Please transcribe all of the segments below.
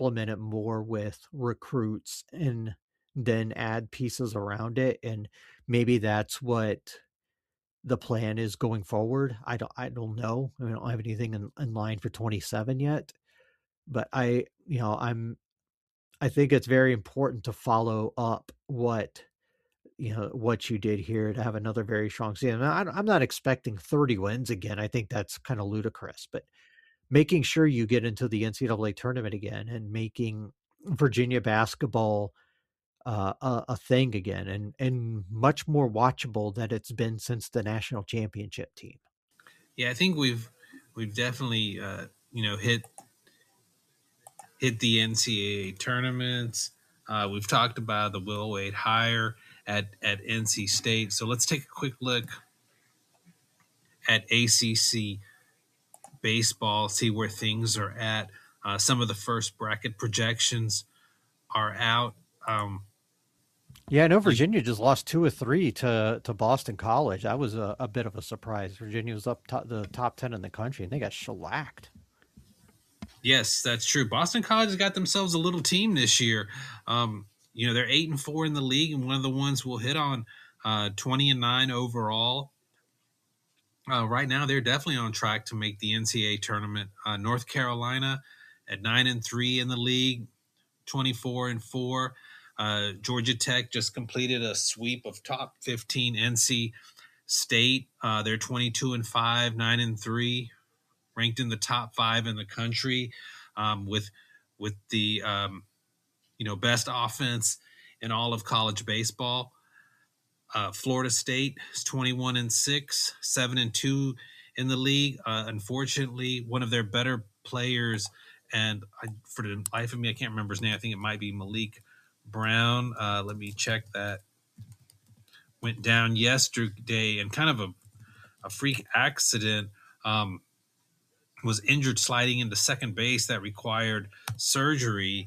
supplement it more with recruits and then add pieces around it. And maybe that's what the plan is going forward. I don't know. I don't have anything in line for 27 yet, but I think it's very important to follow up what you did here to have another very strong season. I'm not expecting 30 wins again. I think that's kind of ludicrous, but making sure you get into the NCAA tournament again and making Virginia basketball a thing again and much more watchable than it's been since the national championship team. Yeah, I think we've definitely hit the NCAA tournaments. We've talked about the Will Wade hire at NC State. So let's take a quick look at ACC baseball, see where things are at. Some of the first bracket projections are out. Yeah, I know Virginia just lost 2 or 3 to Boston College. That was a bit of a surprise. Virginia was the top 10 in the country, and they got shellacked. Yes, that's true. Boston College has got themselves a little team this year. They're 8-4 in the league, and one of the ones we'll hit on 20-9 overall. Right now, they're definitely on track to make the NCAA tournament. North Carolina at 9-3 in the league, 24-4. Georgia Tech just completed a sweep of top 15 NC State. They're 22-5, 9-3, ranked in the top 5 in the country, with the best offense in all of college baseball. Florida State is 21-6, 7-2 in the league. Unfortunately, one of their better players, and for the life of me, I can't remember his name. I think it might be Malik Brown. Let me check that. Went down yesterday, and kind of a freak accident. Was injured sliding into second base that required surgery.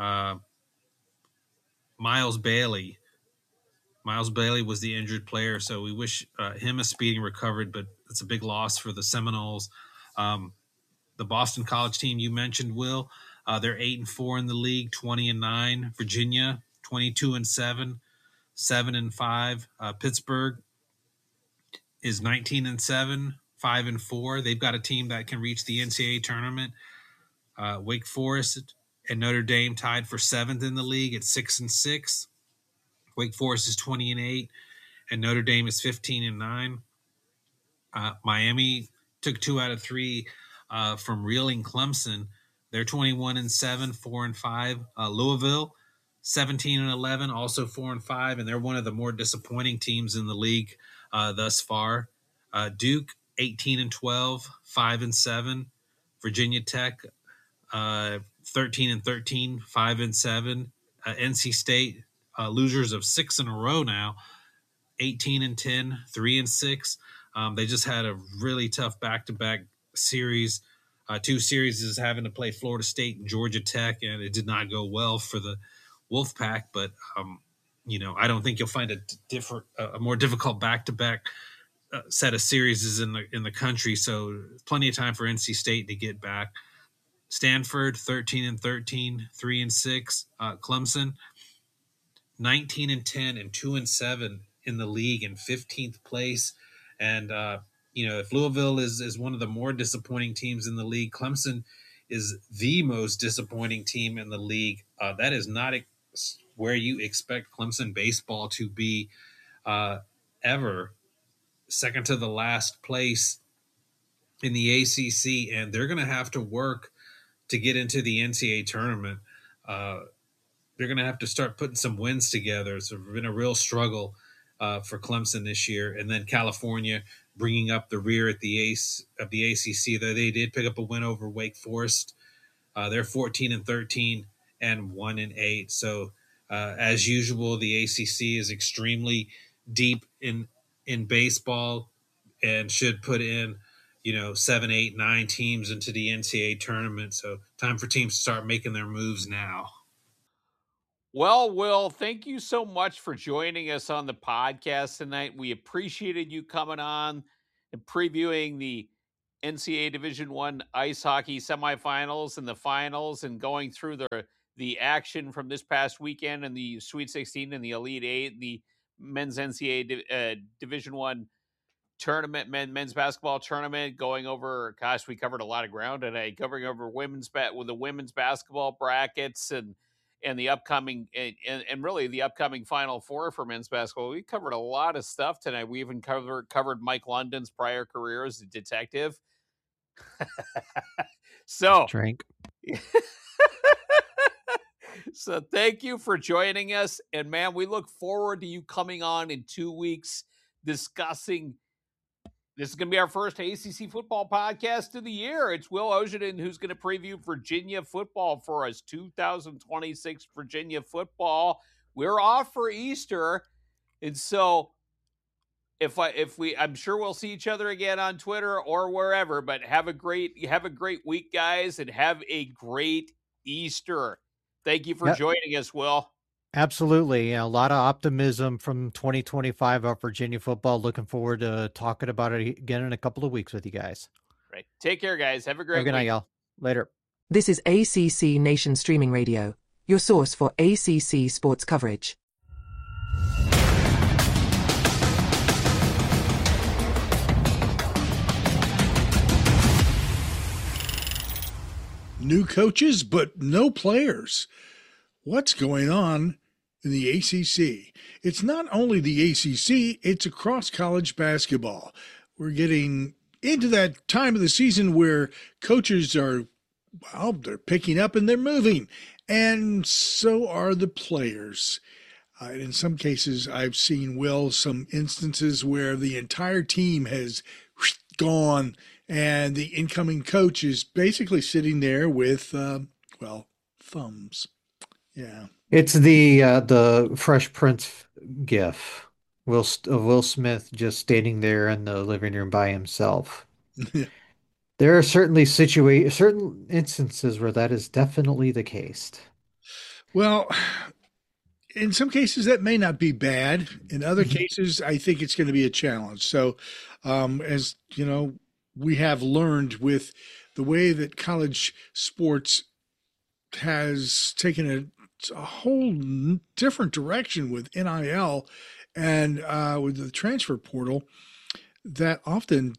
Miles Bailey was the injured player, so we wish him a speedy recovery, but it's a big loss for the Seminoles. The Boston College team you mentioned, Will, they're 8-4 in the league, 20-9. Virginia, 22-7, 7-5. Pittsburgh is 19-7, 5-4. They've got a team that can reach the NCAA tournament. Wake Forest and Notre Dame tied for 7th in the league at 6-6. Wake Forest is 20-8, and Notre Dame is 15-9. Miami took 2 out of 3 from reeling Clemson. They're 21-7, 4-5. Louisville, 17-11, also 4-5, and they're one of the more disappointing teams in the league thus far. Duke, 18-12, 5-7. Virginia Tech, 13-13, 5-7. NC State, losers of 6 in a row now, 18-10, 3-6. They just had a really tough back-to-back series. 2 series is having to play Florida State and Georgia Tech, and it did not go well for the Wolfpack. But I don't think you'll find a more difficult back-to-back set of series in the country. So plenty of time for NC State to get back. Stanford, 13-13, 3-6. Clemson, 19-10 and 2-7 in the league in 15th place. And if Louisville is one of the more disappointing teams in the league, Clemson is the most disappointing team in the league. That is not where you expect Clemson baseball to be ever. Second to the last place in the ACC, and they're going to have to work to get into the NCAA tournament. They're going to have to start putting some wins together. It's been a real struggle for Clemson this year. And then California bringing up the rear at the ace of the ACC, though they did pick up a win over Wake Forest. They're 14-13 and 1-8. So as usual, the ACC is extremely deep in baseball and should put in 7, 8, 9 teams into the NCAA tournament. So time for teams to start making their moves now. Well, Will, thank you so much for joining us on the podcast tonight. We appreciated you coming on and previewing the NCAA Division One ice hockey semifinals and the finals, and going through the action from this past weekend and the Sweet 16 and the Elite Eight, the men's NCAA Division One tournament, men's basketball tournament, going over. Gosh, we covered a lot of ground today, covering over with the women's basketball brackets and the upcoming and really the upcoming Final Four for men's basketball. We covered a lot of stuff tonight. We even covered Mike London's prior career as a detective. So, Drink. so thank you for joining us. And man, we look forward to you coming on in 2 weeks discussing. This is going to be our first ACC football podcast of the year. It's Will Ogeron who's going to preview Virginia football for us, 2026 Virginia football. We're off for Easter. And so I'm sure we'll see each other again on Twitter or wherever, but have a great week, guys, and have a great Easter. Thank you for joining us, Will. Absolutely. A lot of optimism from 2025 of Virginia football. Looking forward to talking about it again in a couple of weeks with you guys. Right. Take care, guys. Have a great Good night, y'all. Later. This is ACC Nation Streaming Radio, your source for ACC sports coverage. New coaches, but no players. What's going on in the ACC? It's not only the ACC, it's across college basketball. We're getting into that time of the season where coaches are, well, they're picking up and they're moving. And so are the players. In some cases, I've seen, Will, some instances where the entire team has gone and the incoming coach is basically sitting there with, thumbs. Yeah. It's the Fresh Prince gif. Will Smith just standing there in the living room by himself. There are certainly certain instances where that is definitely the case. Well, in some cases that may not be bad. In other cases, I think it's going to be a challenge. So, as you know, we have learned with the way that college sports has taken a whole different direction with NIL and with the transfer portal, that often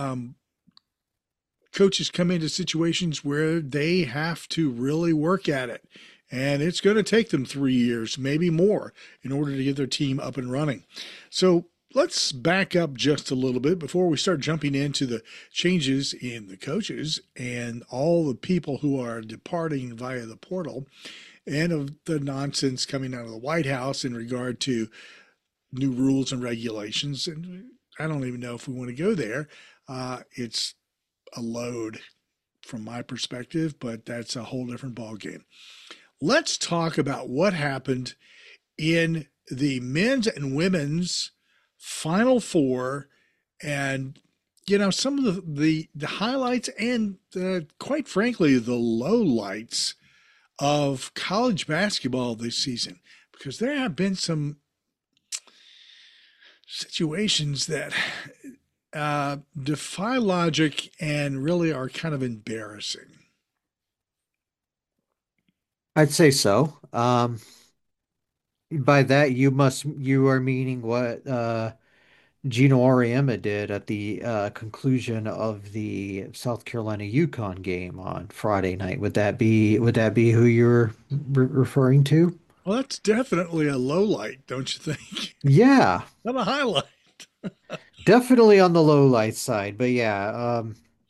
coaches come into situations where they have to really work at it. And it's going to take them 3 years, maybe more, in order to get their team up and running. So let's back up just a little bit before we start jumping into the changes in the coaches and all the people who are departing via the portal and of the nonsense coming out of the White House in regard to new rules and regulations. And I don't even know if we want to go there. It's a load from my perspective, but that's a whole different ballgame. Let's talk about what happened in the men's and women's Final Four, and some of the highlights and quite frankly the lowlights of college basketball this season, because there have been some situations that defy logic and really are kind of embarrassing. I'd say so. By that you are meaning what Gino Auriemma did at the conclusion of the South Carolina UConn game on Friday night. Would that be who you're referring to? Well, that's definitely a low light, don't you think? Yeah. Not a highlight. Definitely on the low light side, but yeah,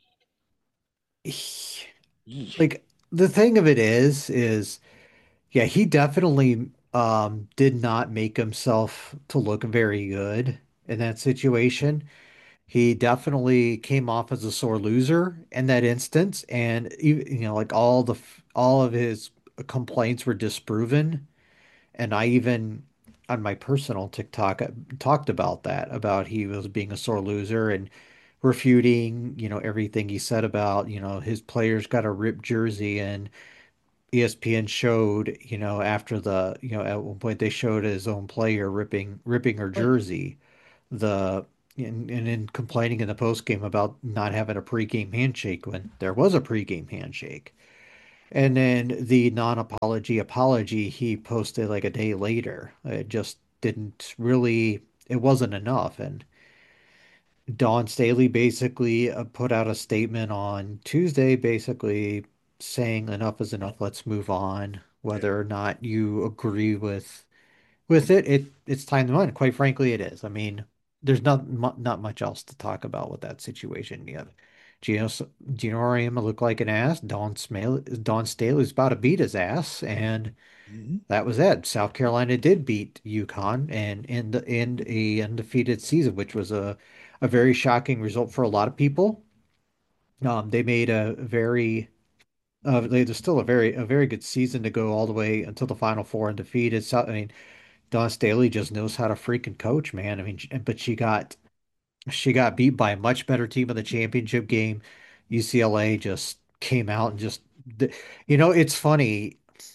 like the thing of it is yeah, he definitely did not make himself to look very good in that situation. He definitely came off as a sore loser in that instance, and like all of his complaints were disproven. And I even on my personal TikTok talked about that, about he was being a sore loser and refuting, everything he said about, his players got a ripped jersey. And ESPN showed, after at one point they showed his own player ripping her jersey. The and in complaining in the post game about not having a pregame handshake when there was a pregame handshake. And then the non-apology apology he posted like a day later. It just didn't really, it wasn't enough. And Dawn Staley basically put out a statement on Tuesday, basically saying enough is enough. Let's move on. Yeah. Whether or not you agree with it, it's time to move on. Quite frankly, it is. I mean, there's not much else to talk about with that situation yet. Gino Gino Auriemma looked like an ass. Dawn Staley's about to beat his ass, and Mhm. that was it. South Carolina did beat UConn and in a undefeated season, which was a very shocking result for a lot of people. They made a very there's still a very good season to go all the way until the Final Four undefeated. So, I mean, Dawn Staley just knows how to freaking coach, man. I mean, but she got beat by a much better team in the championship game. UCLA just came out and just, it's funny.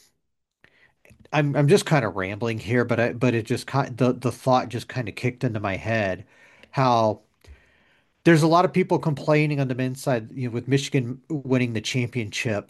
I'm just kind of rambling here, but it just kind the thought just kind of kicked into my head how there's a lot of people complaining on the men's side, with Michigan winning the championship.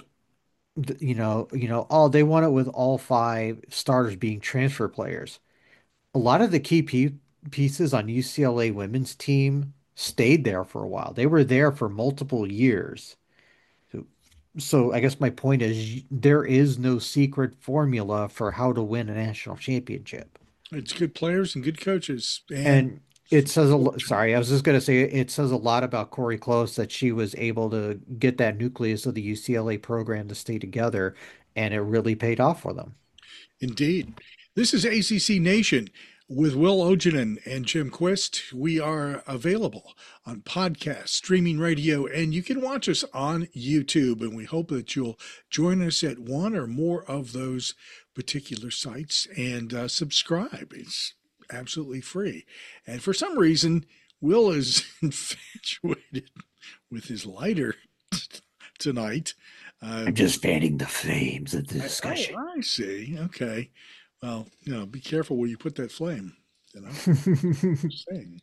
Oh, they won it with all five starters being transfer players. A lot of the pieces on UCLA women's team stayed there for a while. They were there for multiple years. So, so I guess my point is there is no secret formula for how to win a national championship. It's good players and good coaches. And And it says sorry, I was just going to say it says a lot about Corey Close that she was able to get that nucleus of the UCLA program to stay together, and it really paid off for them. indeed, this is ACC Nation with Will Ogenin and Jim Quist. We are available on podcast, streaming radio, and you can watch us on YouTube. And we hope that you'll join us at one or more of those particular sites and subscribe. It's absolutely free. And for some reason, Will is infatuated with his lighter tonight. I'm just fanning the flames of the Oh, discussion. I see. Okay. Well, be careful where you put that flame. Just saying.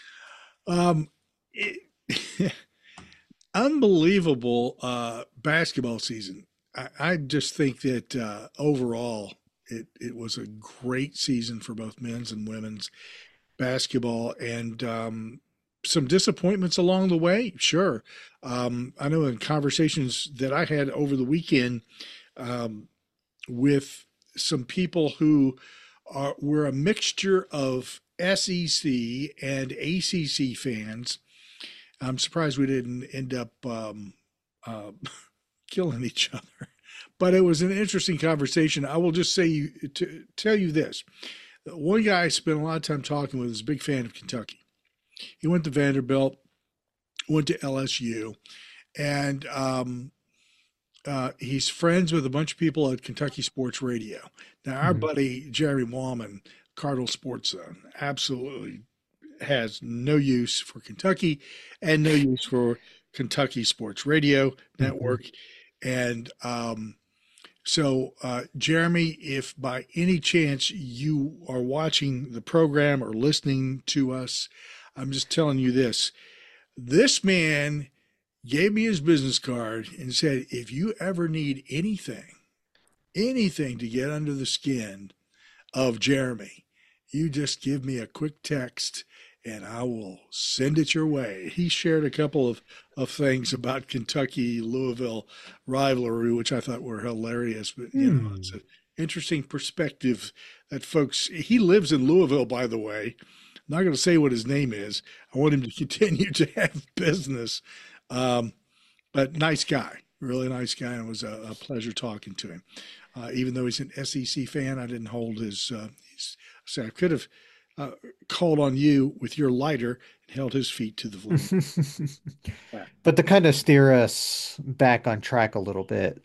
It, unbelievable basketball season. I just think that overall it was a great season for both men's and women's basketball, and some disappointments along the way. Sure. I know in conversations that I had over the weekend um, with some people who were a mixture of SEC and ACC fans. I'm surprised we didn't end up uh, killing each other, but it was an interesting conversation. I will just say to tell you this: one guy I spent a lot of time talking with is a big fan of Kentucky. He went to Vanderbilt, went to LSU, and he's friends with a bunch of people at Kentucky Sports Radio. Now, our Mhm. buddy Jeremy Wallman, Cardinal Sports Zone, absolutely has no use for Kentucky and no use for Kentucky Sports Radio Mhm. Network. And Jeremy, if by any chance you are watching the program or listening to us, I'm just telling you this. This man gave me his business card and said, if you ever need anything to get under the skin of Jeremy, you just give me a quick text and I will send it your way. He shared a couple of things about Kentucky Louisville rivalry, which I thought were hilarious. But, it's Hmm. an interesting perspective that folks, he lives in Louisville, by the way. I'm not going to say what his name is. I want him to continue to have business. Um, but nice guy, really nice guy. And it was a pleasure talking to him. Even though he's an SEC fan, I didn't hold his so I could have uh, called on you with your lighter and held his feet to the flame. But to kind of steer us back on track a little bit,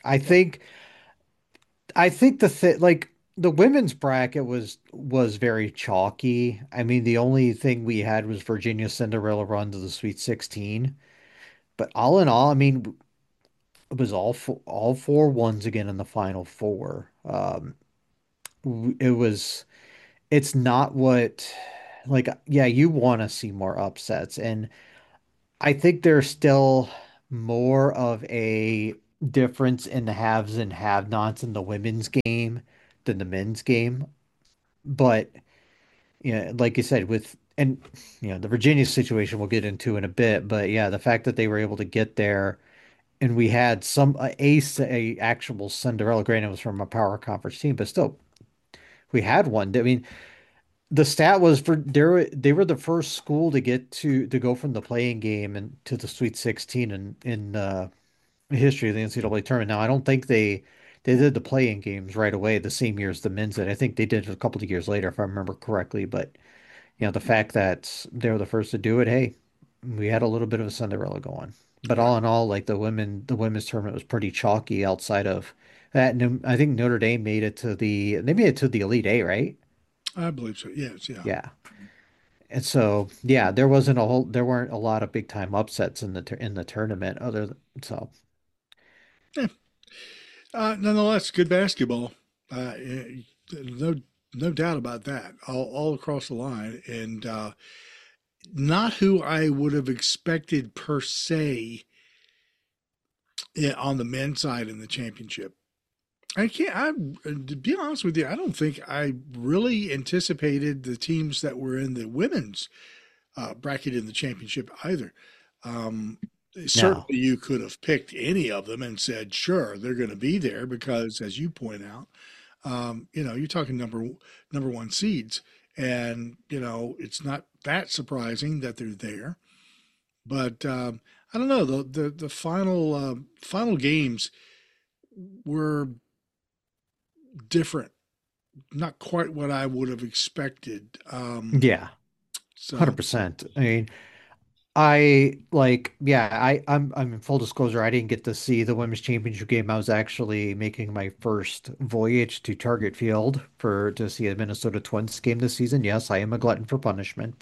I think like the women's bracket was very chalky. I mean, the only thing we had was Virginia Cinderella run to the Sweet 16. But all in all, I mean, it was all four ones again in the Final Four. It was it's not what. like, yeah, you want to see more upsets. And I think there's still more of a difference in the haves and have-nots in the women's game than the men's game. But, like you said, the Virginia situation we'll get into in a bit. But yeah, the fact that they were able to get there and we had a actual Cinderella, granted it was from a power conference team, but still we had one. I mean, the stat was they were the first school to get to go from the playing game and to the Sweet 16 in history of the NCAA tournament. Now, I don't think they did the playing games right away the same year as the men's did. I think they did it a couple of years later, if I remember correctly. But the fact that they were the first to do it, hey, we had a little bit of a Cinderella going. But Right. all in all, like the women's tournament was pretty chalky outside of that. I think Notre Dame they made it to the Elite Eight, right? I believe so. Yes, yeah. Yeah. And so, yeah, there weren't a lot of big time upsets in the tournament so Yeah. Nonetheless, good basketball. No, no doubt about that. All across the line, and not who I would have expected per se on the men's side in the championship. I can't. To be honest with you, I don't think I really anticipated the teams that were in the women's bracket in the championship either. Um, Certainly, no. you could have picked any of them and said, "Sure, they're going to be there," because, as you point out, you're talking number one seeds, and it's not that surprising that they're there. But I don't know. The final games were different, not quite what I would have expected. Yeah, So 100%. I mean, I like, yeah, I'm in full disclosure. I didn't get to see the women's championship game. I was actually making my first voyage to Target Field to see a Minnesota Twins game this season. Yes, I am a glutton for punishment,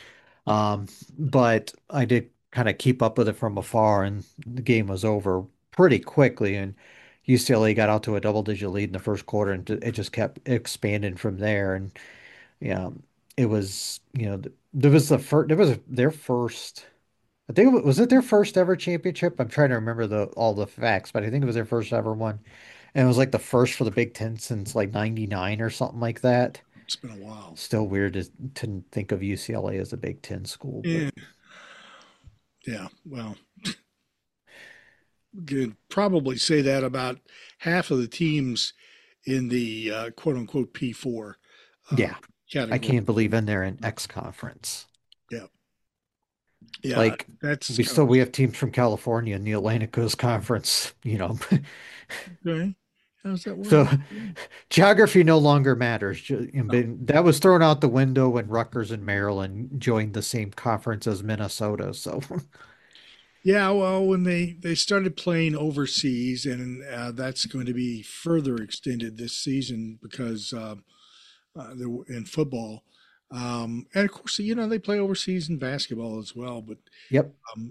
but I did kind of keep up with it from afar, and the game was over pretty quickly, and UCLA got out to a double-digit lead in the first quarter, and it just kept expanding from there. And yeah, it was, there was their first. I think was it their first ever championship? I'm trying to remember all the facts, but I think it was their first ever one. And it was like the first for the Big Ten since like '99 or something like that. it's been a while. Still weird to think of UCLA as a Big Ten school, but Yeah, yeah. Well, could probably say that about half of the teams in the quote unquote P4 uh, yeah, I category. can't believe in there in X conference. Yeah, yeah. Like That's we have teams from California in the Atlantic Coast Conference. okay. How's that work? So geography no longer matters. But that was thrown out the window when Rutgers and Maryland joined the same conference as Minnesota. So Yeah, well, when they started playing overseas, and that's going to be further extended this season because they're in football, and of course, they play overseas in basketball as well. But yep.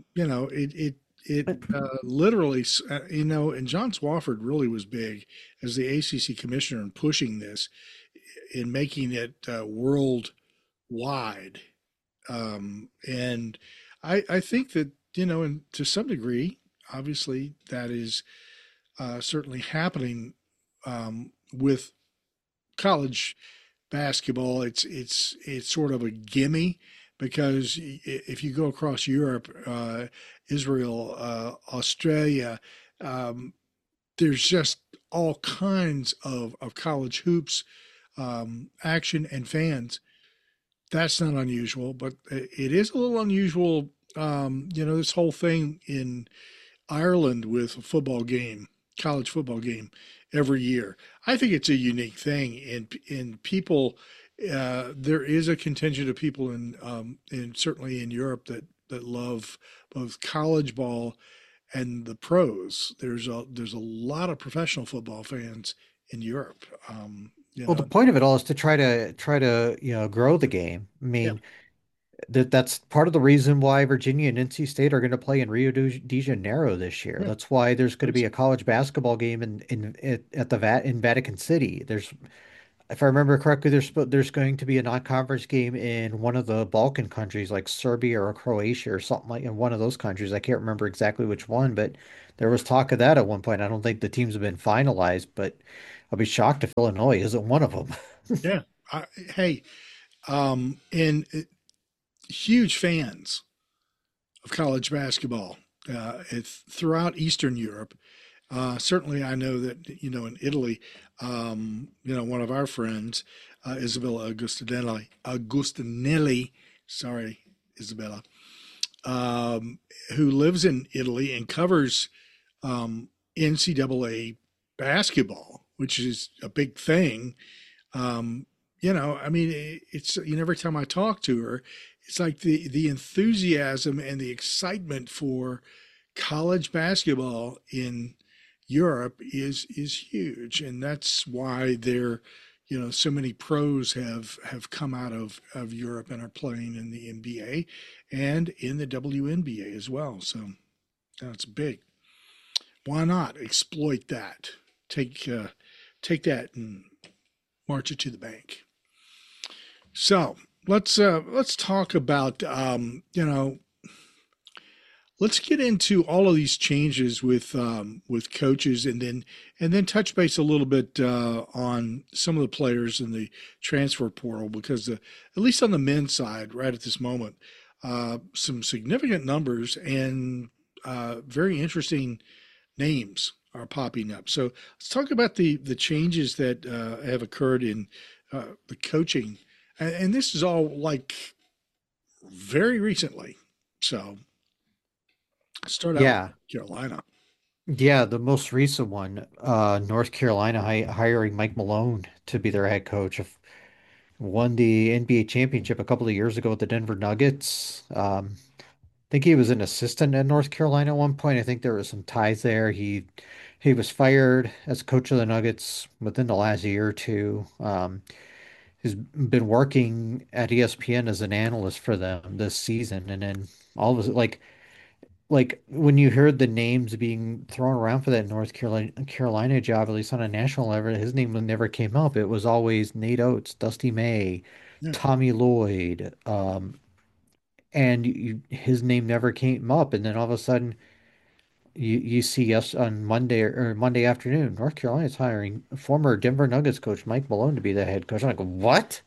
it literally, and John Swofford really was big as the ACC commissioner in pushing this, in making it worldwide. And I think that, and to some degree, obviously, that is certainly happening with college basketball. It's sort of a gimme because if you go across Europe, Israel, Australia, um, there's just all kinds of college hoops action and fans. That's not unusual, but it is a little unusual. This whole thing in Ireland with a football game, college football game every year. I think it's a unique thing, and people. There is a contingent of people in certainly in Europe that love both college ball and the pros. There's a lot of professional football fans in Europe. Well, the point of it all is to try to grow the game. I Yeah, mean, that's part of the reason why Virginia and NC State are going to play in Rio de Janeiro this year. yeah, That's why there's going to be that's a college basketball game in Vatican City. if I remember correctly, there's going to be a non-conference game in one of the Balkan countries, like Serbia or Croatia or something like in one of those countries. I can't remember exactly which one, but there was talk of that at one point. I don't think the teams have been finalized, but I'll be shocked if Illinois isn't one of them. Yeah. Hey, and huge fans of college basketball. It's throughout Eastern Europe. Certainly, I know that in Italy, one of our friends, Isabella Agustinelli, sorry, Isabella, who lives in Italy and covers NCAA basketball, which is a big thing. I mean, it's every time I talk to her, it's like the enthusiasm and the excitement for college basketball in Europe is huge, and that's why so many pros have come out of Europe and are playing in the NBA and in the WNBA as well. So that's big. Why not exploit that? Take that and march it to the bank. So let's talk about let's get into all of these changes with coaches, and then touch base a little bit on some of the players in the transfer portal, because at least on the men's side, right at this moment, some significant numbers and very interesting names are popping up. So let's talk about the changes that have occurred in the coaching, and this is all like very recently. So start out Yeah. with Carolina. Yeah, the most recent one, North Carolina hiring Mike Malone to be their head coach. Won the NBA championship a couple of years ago with the Denver Nuggets. I think he was an assistant at North Carolina at one point. I think there was some ties there. He was fired as coach of the Nuggets within the last year or two. He's been working at ESPN as an analyst for them this season, and then all of a like when you heard the names being thrown around for that North Carolina job, at least on a national level, his name never came up. It was always Nate Oates, Dusty May, Yeah. Tommy Lloyd, and his name never came up. And then all of a sudden, you see us on Monday or Monday afternoon, North Carolina's hiring former Denver Nuggets coach Mike Malone to be the head coach. I'm like, what?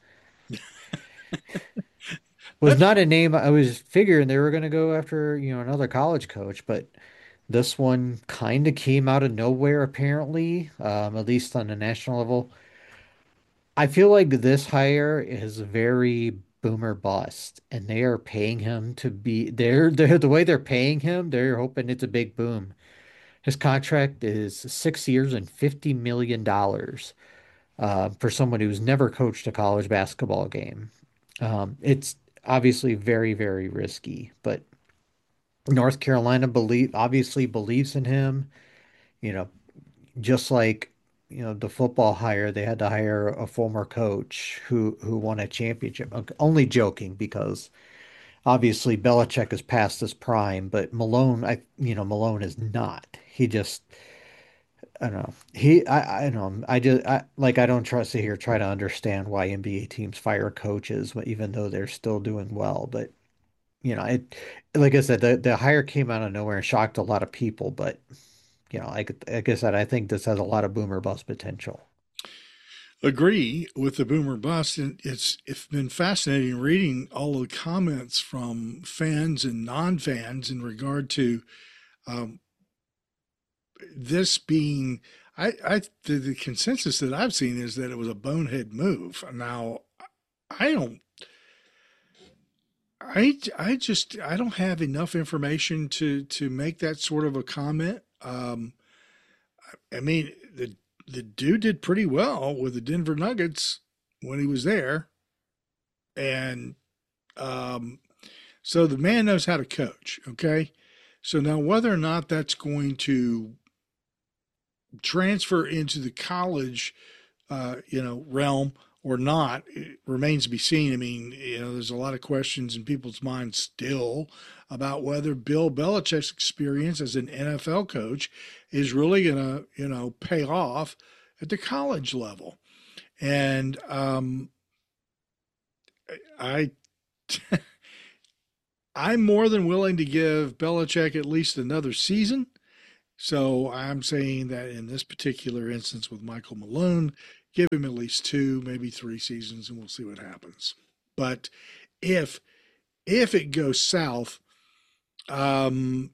Was That's not a name I was figuring they were going to go after, another college coach, but this one kind of came out of nowhere, apparently, at least on the national level. I feel like this hire is very boomer bust, and they are paying him to be they're the way they're paying him, they're hoping it's a big boom. His contract is 6 years and $50 million for someone who's never coached a college basketball game. It's obviously very, very risky, but North Carolina obviously believes in him. You know, just like the football hire, they had to hire a former coach who won a championship. Only joking, because obviously Belichick is past his prime, but Malone is not. He just I don't know. I don't know. I don't trust to here try to understand why NBA teams fire coaches even though they're still doing well. But it like I said, the hire came out of nowhere and shocked a lot of people. But like I said, I think this has a lot of boomer bust potential. agree with the boomer bust, and it's been fascinating reading all of the comments from fans and non-fans in regard to um, this being. The consensus that I've seen is that it was a bonehead move. Now, I don't. I don't have enough information to make that sort of a comment. I mean, the dude did pretty well with the Denver Nuggets when he was there, and um, so the man knows how to coach. Okay, so now whether or not that's going to transfer into the college, realm or not, it remains to be seen. I mean, there's a lot of questions in people's minds still about whether Bill Belichick's experience as an NFL coach is really going to, pay off at the college level. And I I'm more than willing to give Belichick at least another season. So I'm saying that in this particular instance with Michael Malone, give him at least 2, maybe 3 seasons, and we'll see what happens. But if it goes south, UNC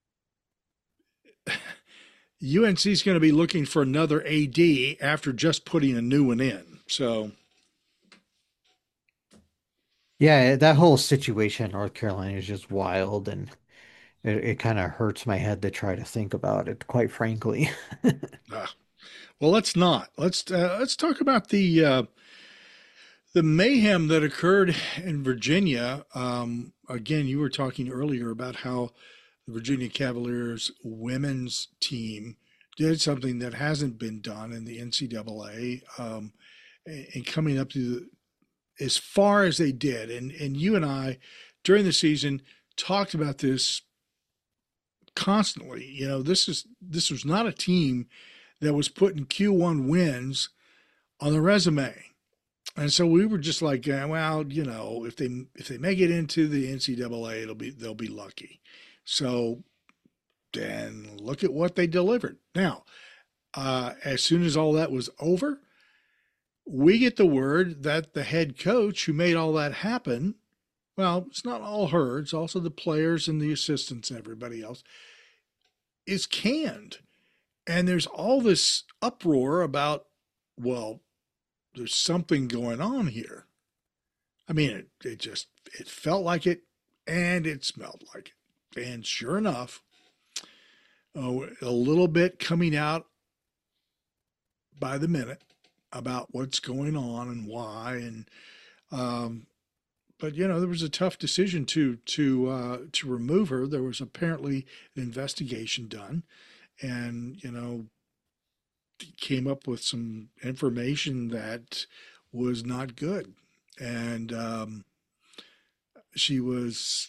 is going to be looking for another AD after just putting a new one in. So Yeah, that whole situation in North Carolina is just wild, and it kind of hurts my head to try to think about it, quite frankly. uh, well, let's not. Let's talk about the mayhem that occurred in Virginia. Again, you were talking earlier about how the Virginia Cavaliers women's team did something that hasn't been done in the NCAA, and coming up to as far as they did. And you and I, during the season, talked about this constantly. This was not a team that was putting Q1 wins on the resume. And so we were just like, well, if they make it into the NCAA, they'll be lucky. So then look at what they delivered. Now, as soon as all that was over, we get the word that the head coach who made all that happen, well, it's not all her, it's also the players and the assistants and everybody else, is canned. And there's all this uproar about, well, there's something going on here. I mean, it felt like it, and it smelled like it. And sure enough, a little bit coming out by the minute about what's going on and why. And but there was a tough decision to remove her. There was apparently an investigation done, and came up with some information that was not good, and she was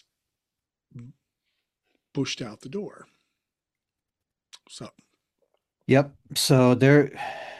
pushed out the door. So, Yep. So there,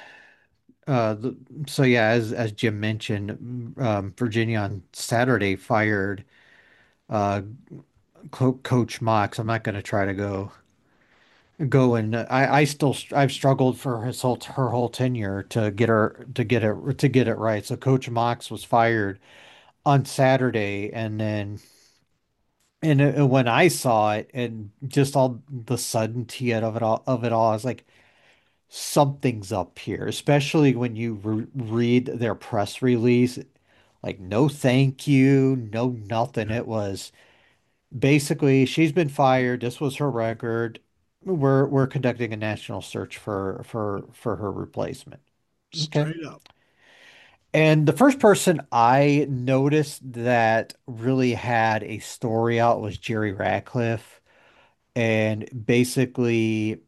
so yeah, as Jim mentioned, Virginia on Saturday fired uh, Coach Mox. I'm not going to try to go and I've struggled for her whole tenure to get it right. So Coach Mox was fired on Saturday, and then when I saw it and just all the suddenty of it all, I was like, something's up here, especially when you read their press release. Like, no thank you, no nothing. It was basically, she's been fired. This was her record. We're conducting a national search for her replacement. Okay. straight up. And the first person I noticed that really had a story out was Jerry Ratcliffe. And basically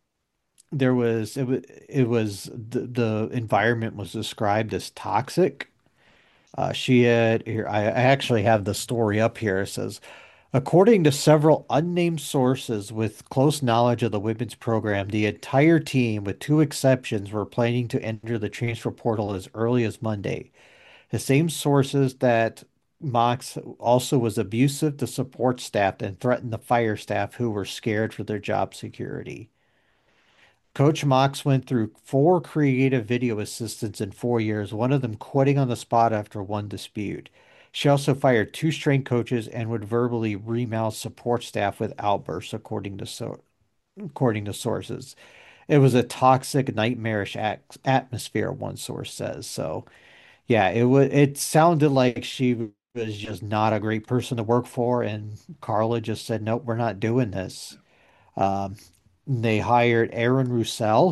it was the environment was described as toxic. She had here, I actually have the story up here. It says, according to several unnamed sources with close knowledge of the women's program, the entire team, with two exceptions, were planning to enter the transfer portal as early as Monday. The same sources that Mox also was abusive to support staff and threatened the fire staff who were scared for their job security. Coach Mox went through 4 creative video assistants in 4 years, one of them quitting on the spot after one dispute. She also fired 2 strength coaches and would verbally remount support staff with outbursts, according to sources. It was a toxic, nightmarish atmosphere, one source says. So, yeah, it sounded like she was just not a great person to work for, and Carla just said, "Nope, we're not doing this." Um, they hired Aaron Roussel,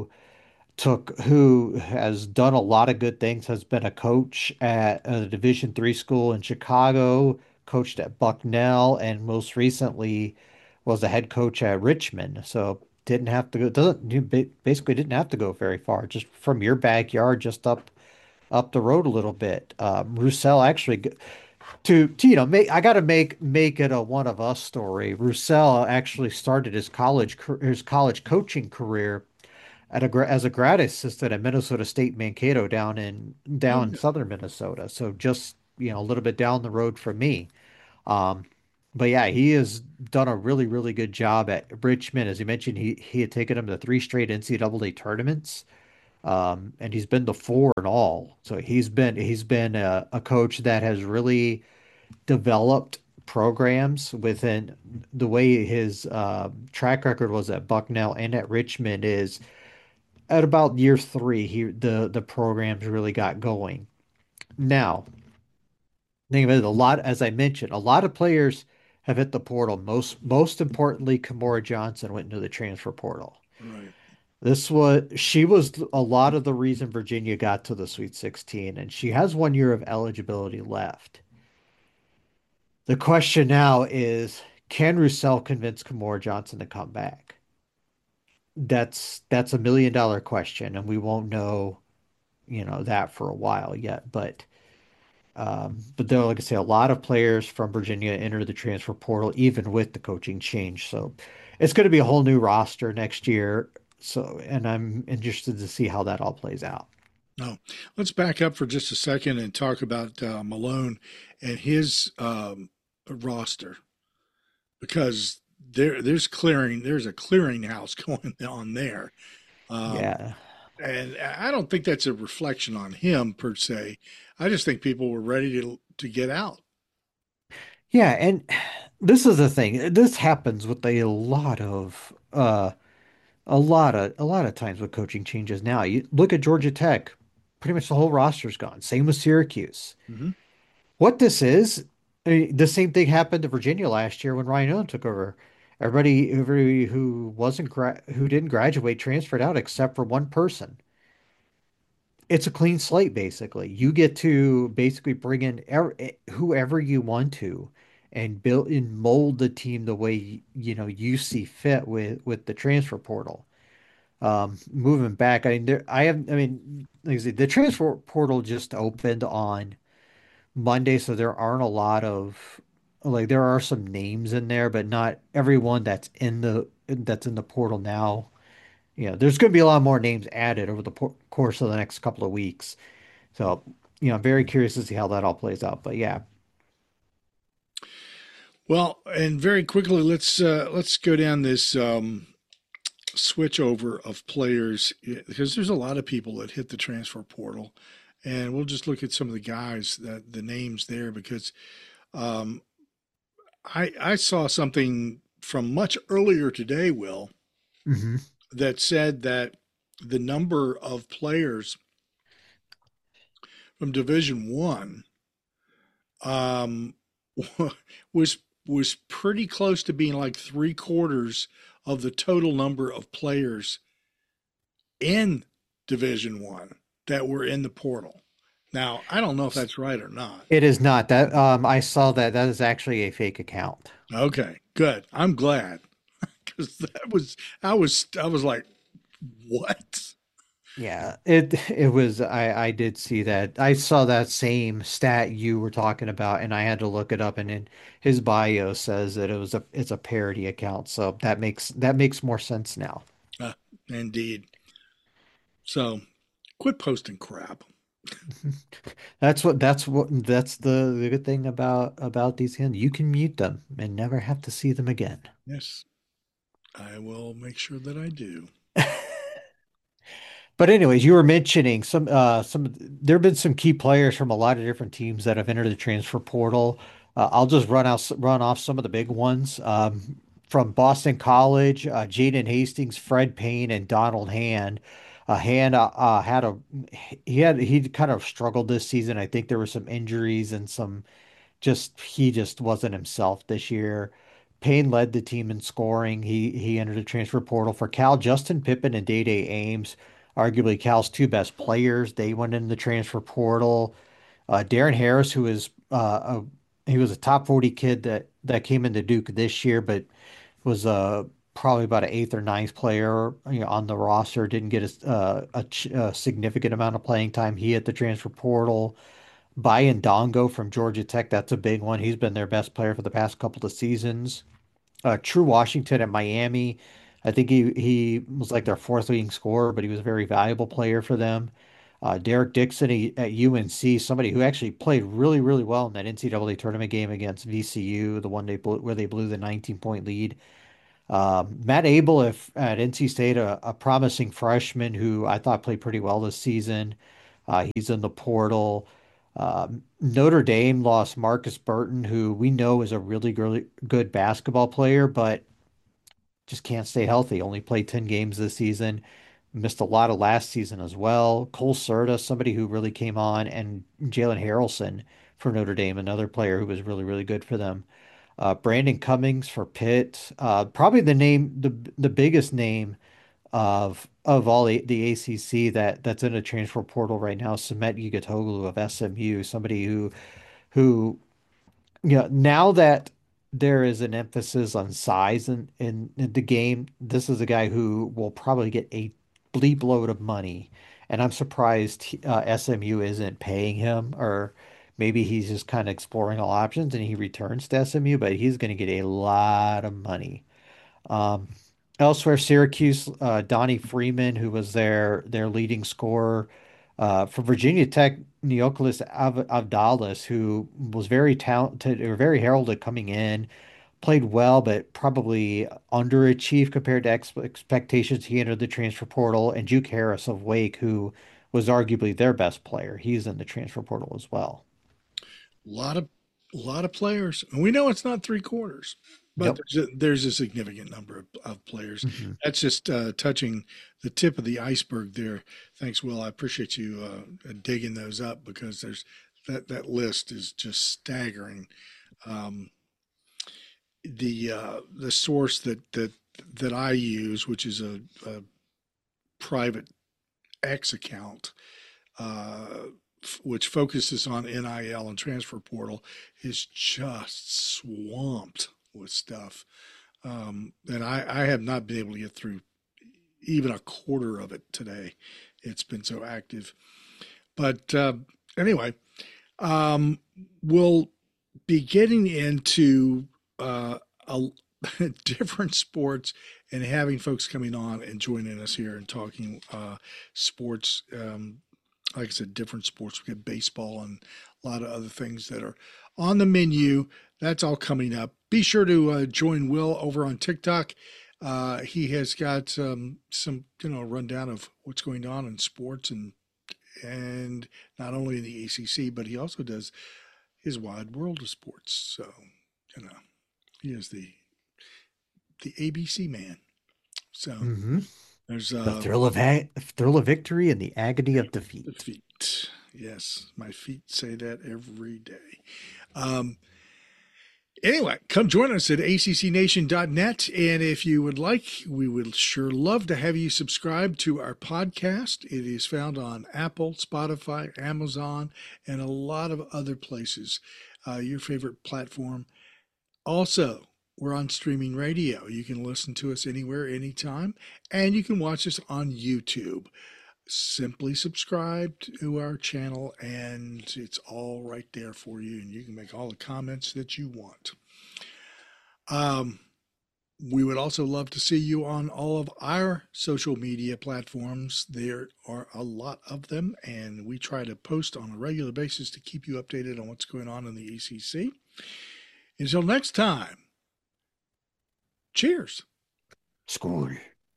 who has done a lot of good things, has been a coach at a Division III school in Chicago, coached at Bucknell, and most recently was the head coach at Richmond. So didn't have to go, doesn't you basically didn't have to go very far, just from your backyard, just up the road a little bit. Roussel actually make I got to make it a one of us story. Roussel actually started his college coaching career as a grad assistant at Minnesota State Mankato Oh, down in yeah. southern Minnesota. So just, a little bit down the road from me. Um, but yeah, he has done a really, really good job at Richmond. As you mentioned, he had taken him to three straight NCAA tournaments. And he's been to four in all. So he's been a coach that has really developed programs within the way his track record was at Bucknell and at Richmond is at about year three, the programs really got going. Now, think of it, as I mentioned, a lot of players have hit the portal. Most importantly, Kamora Johnson went into the transfer portal. Right. She was a lot of the reason Virginia got to the Sweet 16, and she has 1 year of eligibility left. The question now is, can Roussel convince Kamora Johnson to come back? That's $1 million question, and we won't know, that for a while yet. But there, like I say, a lot of players from Virginia entered the transfer portal, even with the coaching change. So it's going to be a whole new roster next year. So, and I'm interested to see how that all plays out. No, let's back up for just a second and talk about Malone and his roster because there's a clearinghouse going on there. Um, Yeah. and I don't think that's a reflection on him per se. I just think people were ready to get out. Yeah, and this is the thing. This happens with a lot of times with coaching changes now. You look at Georgia Tech, pretty much the whole roster's gone. Same with Syracuse. Hmm. What this is, I mean, the same thing happened to Virginia last year when Ryan Allen took over. Everybody who didn't graduate transferred out except for one person. It's a clean slate basically. You get to basically bring in whoever you want to and build and mold the team the way you see fit with the transfer portal. Moving back, I mean, like I said, the transfer portal just opened on Monday, so there aren't a lot of there are some names in there, but not everyone that's in the portal now. There's going to be a lot more names added over the course of the next couple of weeks. So, I'm very curious to see how that all plays out. But yeah, Well, and very quickly, let's go down this switch over of players because there's a lot of people that hit the transfer portal, and we'll just look at some of the guys that the names there because um, I saw something from much earlier today, Will, hmm that said that the number of players from Division One um, was was pretty close to being like three-quarters of the total number of players in Division One that were in the portal. Now, I don't know if that's right or not. it is not that. I saw that is actually a fake account. Okay, good. I'm glad because I was like, what? Yeah, it was. I did see that. I saw that same stat you were talking about, and I had to look it up. And in his bio says that it's a parody account, so that makes more sense now. Uh, Indeed. So, quit posting crap. That's the good thing about these hands. You can mute them and never have to see them again. Yes, I will make sure that I do. But anyways, you were mentioning there have been some key players from a lot of different teams that have entered the transfer portal. I'll just run off some of the big ones. From Boston College, Jaden Hastings, Fred Payne, and Donald Hand. Hand he kind of struggled this season. I think there were some injuries and he just wasn't himself this year. Payne led the team in scoring. He entered the transfer portal for Cal. Justin Pippen and Day Ames, arguably Cal's two best players. They went in the transfer portal. Darren Harris, he was a top 40 kid that came into Duke this year, but was probably about an eighth or ninth player, on the roster. Didn't get a significant amount of playing time. He hit the transfer portal. Bayan Dongo from Georgia Tech, that's a big one. He's been their best player for the past couple of seasons. True Washington at Miami. I think he was like their fourth leading scorer, but he was a very valuable player for them. Derek Dixon at UNC, somebody who actually played really, really well in that NCAA tournament game against VCU, the one where they blew the 19-point lead. Matt Abel at NC State, a promising freshman who I thought played pretty well this season. He's in the portal. Notre Dame lost Marcus Burton, who we know is a really, really good basketball player, but just can't stay healthy. Only played 10 games this season. Missed a lot of last season as well. Cole Serta, somebody who really came on, and Jalen Harrelson for Notre Dame, another player who was really, really good for them. Brandon Cummings for Pitt. Probably the biggest name of all the ACC that's in a transfer portal right now, Samet Yigitoglu of SMU, somebody who now that there is an emphasis on size in the game, this is a guy who will probably get a bleep load of money, and I'm surprised SMU isn't paying him, or maybe he's just kind of exploring all options and he returns to SMU, but he's going to get a lot of money. Um, Elsewhere, Syracuse, Donnie Freeman, who was their leading scorer. For Virginia Tech, Neocolis Avdalis, who was very talented or very heralded coming in, played well, but probably underachieved compared to expectations. He entered the transfer portal, and Juke Harris of Wake, who was arguably their best player, he's in the transfer portal as well. A lot of players, and we know it's not three quarters, but Yep. there's a significant number of players. Mm-hmm. That's just touching the tip of the iceberg there. Thanks, Will. I appreciate you digging those up, because there's that list is just staggering. The source that I use, which is a private X account, which focuses on NIL and transfer portal, is just swamped with stuff. And I have not been able to get through even a quarter of it today. It's been so active. But anyway, we'll be getting into different sports and having folks coming on and joining us here and talking sports. Like I said, different sports. We got baseball and a lot of other things that are on the menu. That's all coming up. Be sure to join Will over on TikTok. He has got some rundown of what's going on in sports and not only in the ACC, but he also does his wide world of sports. So, he is the ABC man. So there's the thrill of victory and the agony of defeat. Defeat. Yes, my feet say that every day. Anyway, come join us at accnation.net. And if you would like, we would sure love to have you subscribe to our podcast. It is found on Apple, Spotify, Amazon, and a lot of other places, your favorite platform. Also, we're on streaming radio. You can listen to us anywhere, anytime, and you can watch us on YouTube. Simply subscribe to our channel, and it's all right there for you, and you can make all the comments that you want. We would also love to see you on all of our social media platforms. There are a lot of them, and we try to post on a regular basis to keep you updated on what's going on in the ACC. Until next time, cheers. School.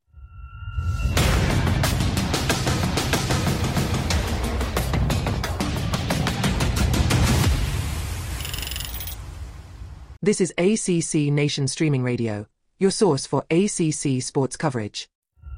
This is ACC Nation Streaming Radio, your source for ACC sports coverage.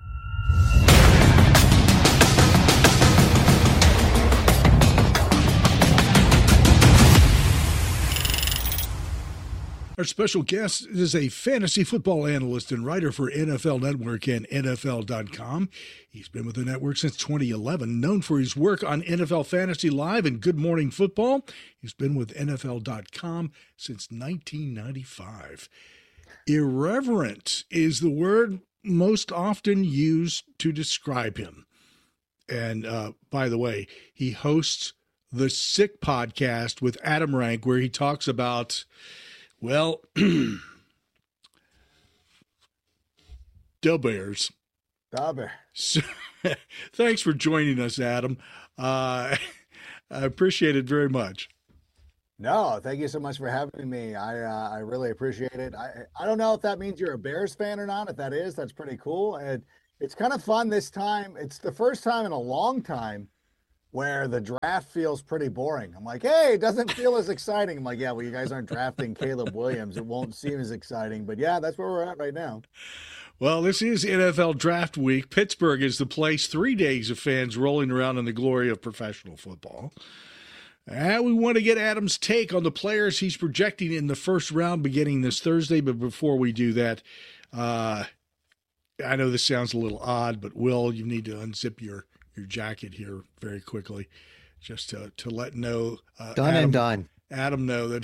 Our special guest is a fantasy football analyst and writer for NFL Network and NFL.com. He's been with the network since 2011, known for his work on NFL Fantasy Live and Good Morning Football. He's been with NFL.com since 1995. Irreverent is the word most often used to describe him. And by the way, he hosts the Sick Podcast with Adam Rank, where he talks about, well, The Bears. The Bears. So, thanks for joining us, Adam. I appreciate it very much. No, thank you so much for having me. I really appreciate it. I don't know if that means you're a Bears fan or not. If that is, that's pretty cool. And it's kind of fun this time. It's the first time in a long time where the draft feels pretty boring. I'm like, hey, it doesn't feel as exciting. I'm like, yeah, well, you guys aren't drafting Caleb Williams. It won't seem as exciting. But yeah, that's where we're at right now. Well, this is NFL Draft Week. Pittsburgh is the place. 3 days of fans rolling around in the glory of professional football. And we want to get Adam's take on the players he's projecting in the first round beginning this Thursday. But before we do that, I know this sounds a little odd, but Will, you need to unzip your jacket here very quickly, just to let know done. Adam know that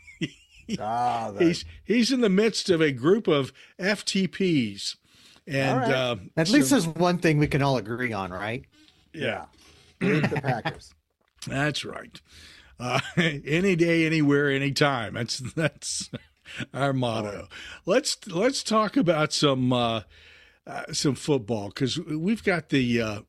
He's he's in the midst of a group of FTPs, and right. At least there's one thing we can all agree on, right? Yeah, the Packers. That's right. Any day, anywhere, anytime. That's our motto. Let's talk about some football, because we've got the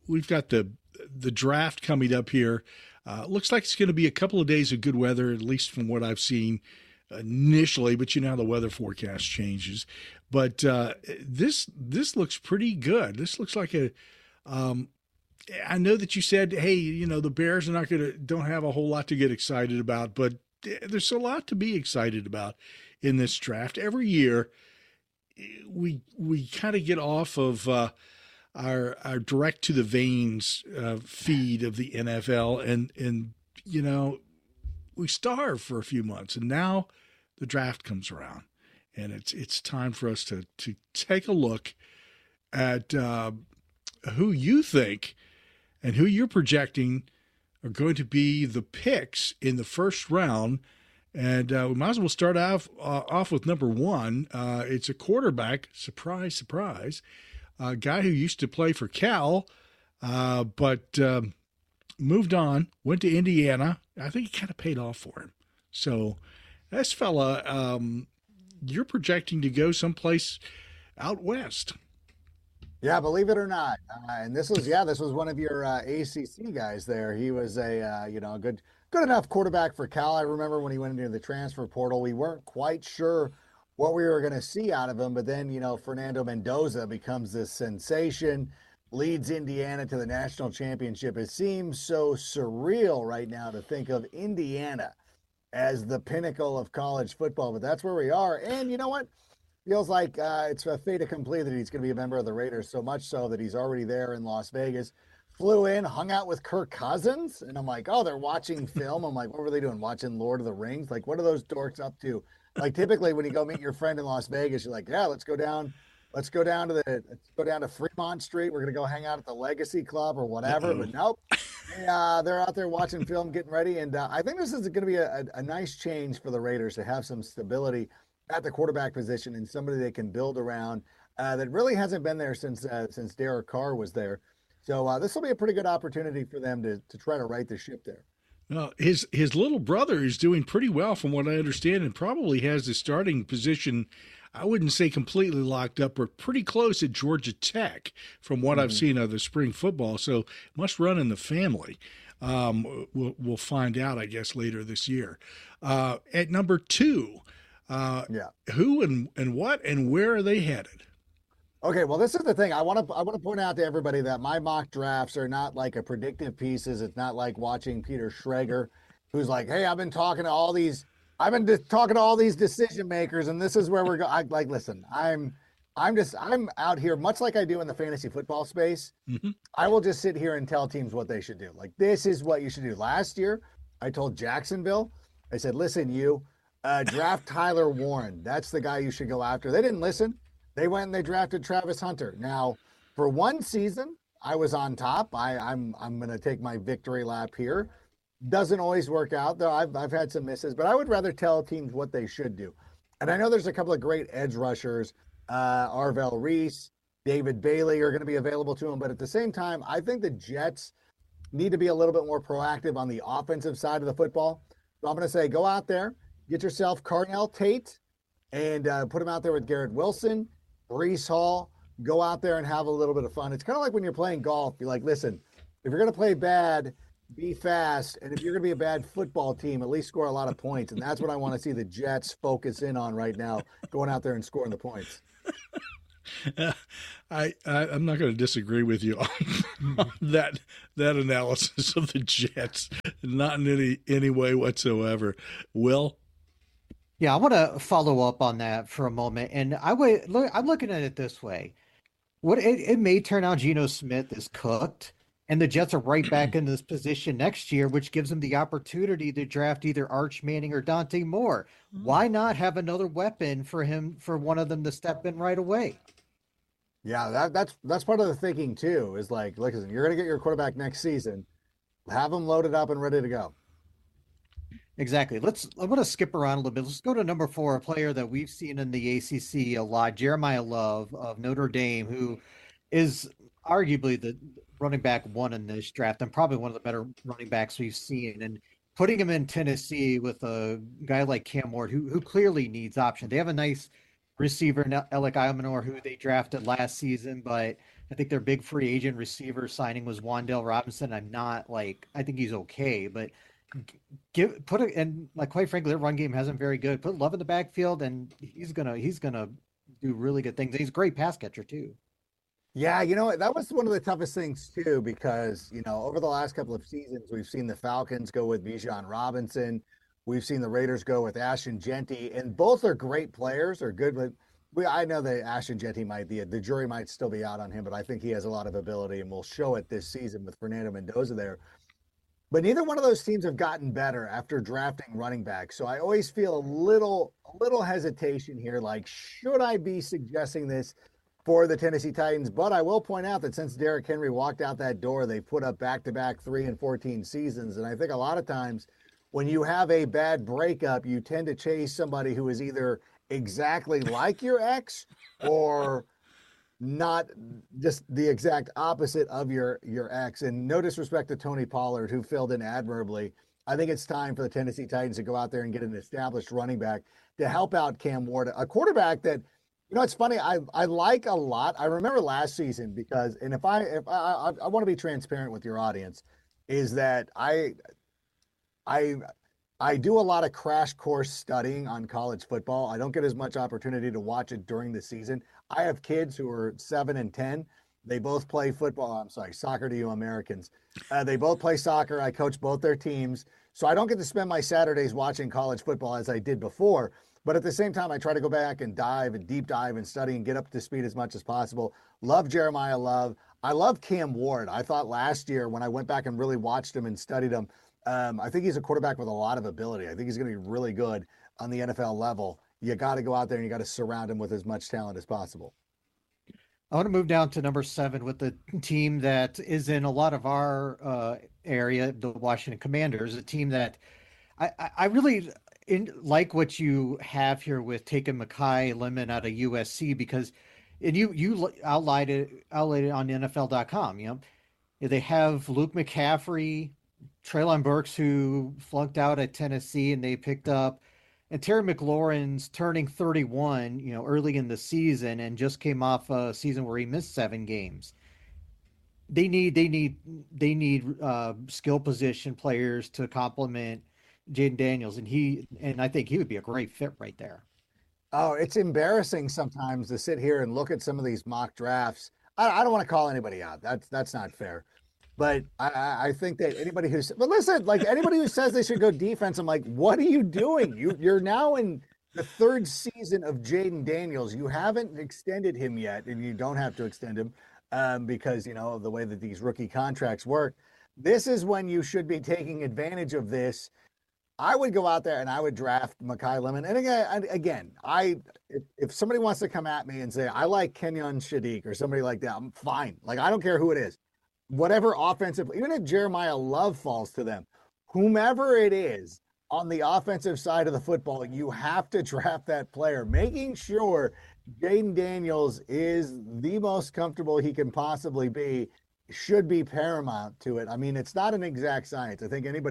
draft coming up here. Looks like it's going to be a couple of days of good weather, at least from what I've seen initially. But you know how the weather forecast changes. But this looks pretty good. This looks like a. I know that you said, hey, you know, the Bears are don't have a whole lot to get excited about, but there's a lot to be excited about in this draft. Every year, we kind of get off of our direct to the veins feed of the NFL, and you know, we starve for a few months, and now the draft comes around, and it's time for us to take a look at who you think and who you're projecting are going to be the picks in the first round. And we might as well start off with number one. It's a quarterback, surprise, surprise, a guy who used to play for Cal, but moved on, went to Indiana. I think it kind of paid off for him. So this fella, you're projecting to go someplace out west. Yeah, believe it or not, and this was one of your ACC guys there. He was a good enough quarterback for Cal. I remember when he went into the transfer portal, we weren't quite sure what we were going to see out of him. But then, you know, Fernando Mendoza becomes this sensation, leads Indiana to the national championship. It seems so surreal right now to think of Indiana as the pinnacle of college football, but that's where we are. And you know what? Feels like it's a fait accompli that he's going to be a member of the Raiders, so much so that he's already there in Las Vegas. Flew in, hung out with Kirk Cousins, and I'm like, oh, they're watching film. I'm like, what were they doing? Watching Lord of the Rings? Like, what are those dorks up to? Like, typically when you go meet your friend in Las Vegas, you're like, yeah, let's go down to Fremont Street. We're gonna go hang out at the Legacy Club or whatever. But nope, they're out there watching film, getting ready, and I think this is going to be a nice change for the Raiders to have some stability at the quarterback position and somebody they can build around that really hasn't been there since Derek Carr was there. So this will be a pretty good opportunity for them to try to right the ship there. Well, his little brother is doing pretty well from what I understand, and probably has the starting position, I wouldn't say completely locked up, but pretty close at Georgia Tech from what I've seen of the spring football. So must run in the family. We'll find out, I guess, later this year. At number two, who and what and where are they headed? Okay, well, this is the thing. I want to point out to everybody that my mock drafts are not like a predictive pieces. It's not like watching Peter Schrager, who's like, "Hey, I've been talking to all these decision makers, and this is where we're going." Like, listen, I'm out here, much like I do in the fantasy football space. Mm-hmm. I will just sit here and tell teams what they should do. Like, this is what you should do. Last year, I told Jacksonville, I said, "Listen, you draft Tyler Warren. That's the guy you should go after." They didn't listen. They went and they drafted Travis Hunter. Now, for one season, I was on top. I'm going to take my victory lap here. Doesn't always work out, though. I've had some misses, but I would rather tell teams what they should do. And I know there's a couple of great edge rushers, Arvell Reese, David Bailey are going to be available to them. But at the same time, I think the Jets need to be a little bit more proactive on the offensive side of the football. So I'm going to say, go out there, get yourself Carnell Tate, and put him out there with Garrett Wilson, Breece Hall, go out there and have a little bit of fun. It's kind of like when you're playing golf. You're like, listen, if you're going to play bad, be fast. And if you're going to be a bad football team, at least score a lot of points. And that's what I want to see the Jets focus in on right now, going out there and scoring the points. I'm not going to disagree with you on that analysis of the Jets, not in any way whatsoever. Will? Yeah, I want to follow up on that for a moment, and I'm looking at it this way: it may turn out Geno Smith is cooked, and the Jets are right back in this position next year, which gives them the opportunity to draft either Arch Manning or Dante Moore. Why not have another weapon for one of them to step in right away? Yeah, that's part of the thinking too. Is like, listen, you're going to get your quarterback next season. Have them loaded up and ready to go. Exactly. I want to skip around a little bit. Let's go to number 4, a player that we've seen in the ACC a lot, Jeremiah Love of Notre Dame, who is arguably the running back 1 in this draft and probably one of the better running backs we've seen. And putting him in Tennessee with a guy like Cam Ward, who clearly needs option. They have a nice receiver, Alec Ayamanor, who they drafted last season, but I think their big free agent receiver signing was Wan'Dale Robinson. I think he's okay, but quite frankly, their run game hasn't very good. Put Love in the backfield, and he's gonna do really good things. He's a great pass catcher too. Yeah, that was one of the toughest things too, because over the last couple of seasons, we've seen the Falcons go with Bijan Robinson. We've seen the Raiders go with Ashton Jeanty, and both are great players, are good. But I know that Ashton Jeanty the jury might still be out on him, but I think he has a lot of ability, and will show it this season with Fernando Mendoza there. But neither one of those teams have gotten better after drafting running backs. So I always feel a little hesitation here. Like, should I be suggesting this for the Tennessee Titans? But I will point out that since Derrick Henry walked out that door, they put up back-to-back 3-14 seasons. And I think a lot of times when you have a bad breakup, you tend to chase somebody who is either exactly like your ex or not, just the exact opposite of your ex. And no disrespect to Tony Pollard, who filled in admirably. I think it's time for the Tennessee Titans to go out there and get an established running back to help out Cam Ward, a quarterback that, it's funny, I like a lot. I remember last season because, and if I want to be transparent with your audience, is that I do a lot of crash course studying on college football. I don't get as much opportunity to watch it during the season. I have kids who are 7 and 10. They both play football. I'm sorry, soccer to you Americans. They both play soccer. I coach both their teams. So I don't get to spend my Saturdays watching college football as I did before. But at the same time, I try to go back and deep dive and study and get up to speed as much as possible. Love Jeremiah Love. I love Cam Ward. I thought last year when I went back and really watched him and studied him, I think he's a quarterback with a lot of ability. I think he's going to be really good on the NFL level. You got to go out there and you got to surround him with as much talent as possible. I want to move down to number 7 with the team that is in a lot of our area, the Washington Commanders, a team that I really like what you have here with taking Mekhi Lemon out of USC, because, and you outlined it on NFL.com. They have Luke McCaffrey, Treylon Burks, who flunked out at Tennessee, and they picked up, and Terry McLaurin's turning 31, early in the season, and just came off a season where he missed 7 games. They need skill position players to complement Jayden Daniels, and I think he would be a great fit right there. Oh, it's embarrassing sometimes to sit here and look at some of these mock drafts. I don't want to call anybody out. That's not fair. But I think that anybody anybody who says they should go defense, I'm like, what are you doing? You're now in the 3rd season of Jayden Daniels. You haven't extended him yet, and you don't have to extend him because, of the way that these rookie contracts work. This is when you should be taking advantage of this. I would go out there and I would draft Mekhi Lemon. And again, if somebody wants to come at me and say, I like Kenyon Shadiq or somebody like that, I'm fine. Like, I don't care who it is. Whatever offensive, even if Jeremiah Love falls to them, whomever it is on the offensive side of the football, you have to draft that player, making sure Jayden Daniels is the most comfortable he can possibly be, should be paramount to it. I mean, it's not an exact science. I think anybody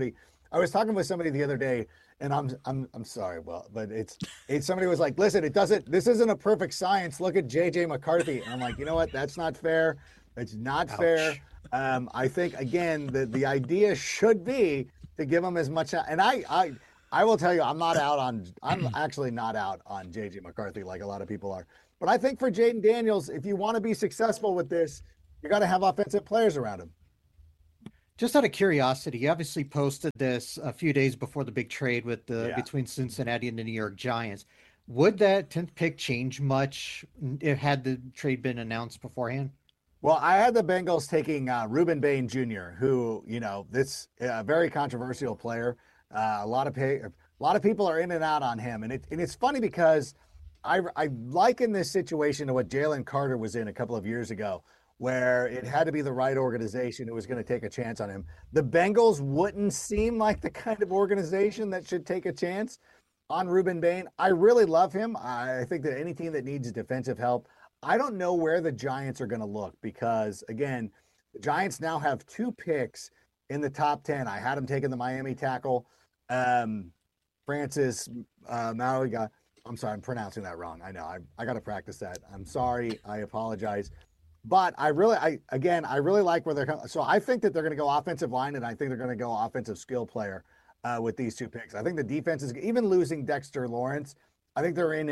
I was talking with somebody the other day, and I'm sorry, well, but it's somebody was like, listen, this isn't a perfect science. Look at JJ McCarthy. And I'm like, you know what? That's not fair. It's not fair. I think again the idea should be to give him as much. And I will tell you, I'm actually not out on JJ McCarthy like a lot of people are. But I think for Jaden Daniels, if you want to be successful with this, you got to have offensive players around him. Just out of curiosity, you obviously posted this a few days before the big trade with between Cincinnati and the New York Giants. Would that 10th pick change much if had the trade been announced beforehand? Well, I had the Bengals taking Ruben Bain Jr., who, this a very controversial player. A lot of people are in and out on him, and it's funny because I liken this situation to what Jalen Carter was in a couple of years ago, where it had to be the right organization who was going to take a chance on him. The Bengals wouldn't seem like the kind of organization that should take a chance on Ruben Bain. I really love him. I think that any team that needs defensive help, I don't know where the Giants are going to look because, again, the Giants now have 2 picks in the top 10. I had them taking the Miami tackle, Francis Mauigoa. I'm sorry, I'm pronouncing that wrong. I know. I got to practice that. I'm sorry. I apologize. But I really like where they're coming. So I think that they're going to go offensive line, and I think they're going to go offensive skill player with these 2 picks. I think the defense is even losing Dexter Lawrence. I think they're in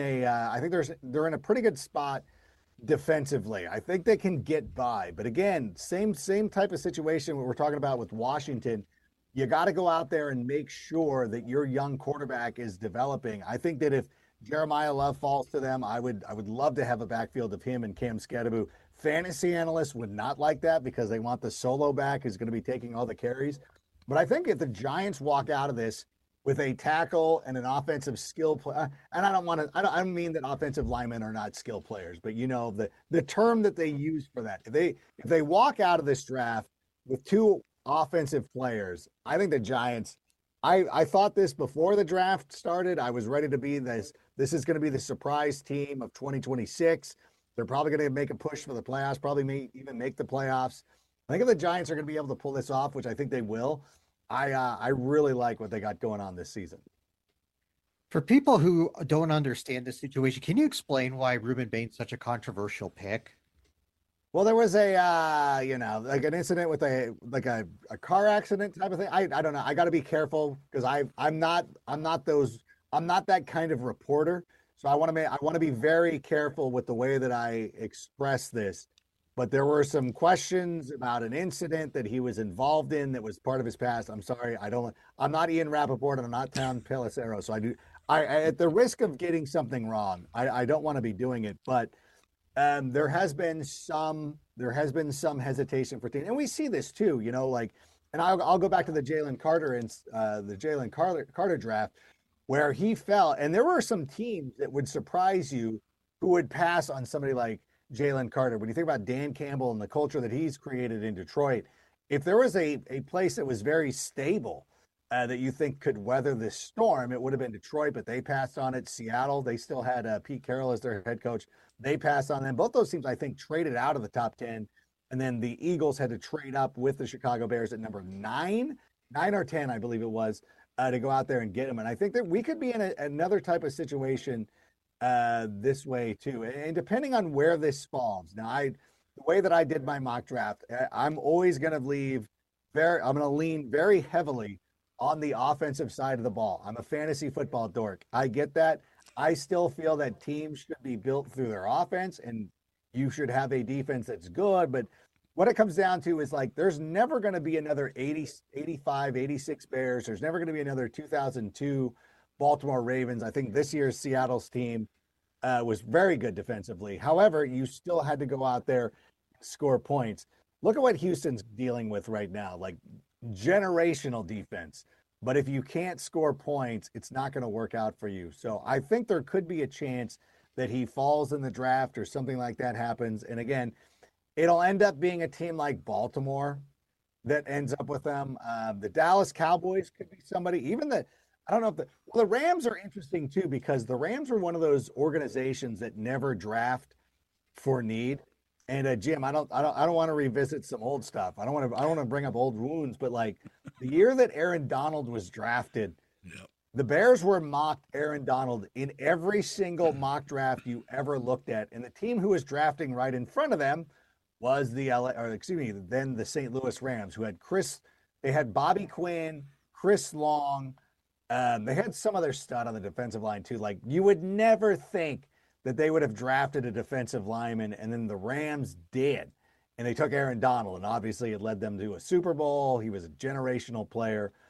a pretty good spot defensively. I think they can get by. But again, same type of situation what we're talking about with Washington. You got to go out there and make sure that your young quarterback is developing. I think that if Jeremiah Love falls to them, I would love to have a backfield of him and Cam Skadabu. Fantasy analysts would not like that because they want the solo back who's going to be taking all the carries. But I think if the Giants walk out of this with a tackle and an offensive skill player, and I don't mean that offensive linemen are not skill players, but the term that they use for that. If they walk out of this draft with 2 offensive players, I think the Giants, I thought this before the draft started. I was ready to be this is going to be the surprise team of 2026. They're probably going to make a push for the playoffs, probably may even make the playoffs. I think if the Giants are going to be able to pull this off, which I think they will, I really like what they got going on this season. For people who don't understand the situation, can you explain why Ruben Bain's such a controversial pick? Well, there was like an incident with a car accident type of thing. I don't know. I got to be careful because I'm not that kind of reporter. So I want to be very careful with the way that I express this. But there were some questions about an incident that he was involved in that was part of his past. I'm sorry, I'm not Ian Rappaport and I'm not Tom Pelissero. So I at the risk of getting something wrong, I don't want to be doing it. But there has been some hesitation for teams, and we see this too. And I'll go back to the Jalen Carter and the Jalen Carter draft, where he fell. And there were some teams that would surprise you who would pass on somebody like Jalen Carter. When you think about Dan Campbell and the culture that he's created in Detroit, if there was a place that was very stable that you think could weather this storm, it would have been Detroit, but they passed on it. Seattle, they still had Pete Carroll as their head coach. They passed on them. Both those teams, I think, traded out of the top 10. And then the Eagles had to trade up with the Chicago Bears at number 9 or 10, I believe it was, to go out there and get them. And I think that we could be in another type of situation this way too. And depending on where this falls. Now, the way that I did my mock draft, I'm always going to lean very heavily on the offensive side of the ball. I'm a fantasy football dork. I get that. I still feel that teams should be built through their offense and you should have a defense that's good. But what it comes down to is there's never going to be another 80, 85, 86 Bears. There's never going to be another 2002 Baltimore Ravens. I think this year's Seattle's team was very good defensively. However, you still had to go out there and score points. Look at what Houston's dealing with right now, generational defense. But if you can't score points, it's not going to work out for you. So I think there could be a chance that he falls in the draft or something like that happens. And again, it'll end up being a team like Baltimore that ends up with them. The Dallas Cowboys could be somebody. I don't know if the Rams are interesting too, because the Rams are one of those organizations that never draft for need. And Jim, I don't want to revisit some old stuff. I don't want to bring up old wounds, but like the year that Aaron Donald was drafted, Yep. the Bears were mocked Aaron Donald in every single mock draft you ever looked at, and the team who was drafting right in front of them was then the St. Louis Rams, who had they had Bobby Quinn, Chris Long, they had some other stud on the defensive line too. Like you would never think that they would have drafted a defensive lineman, and then the Rams did. And they took Aaron Donald, and obviously it led them to a Super Bowl. He was a generational player.